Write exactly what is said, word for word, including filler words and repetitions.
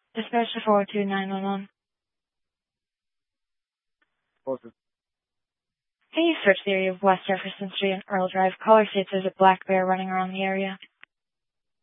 Dispatch to four two nine one one. Posted. Can you search the area of West Jefferson Street and Earl Drive? Caller states there's a black bear running around the area.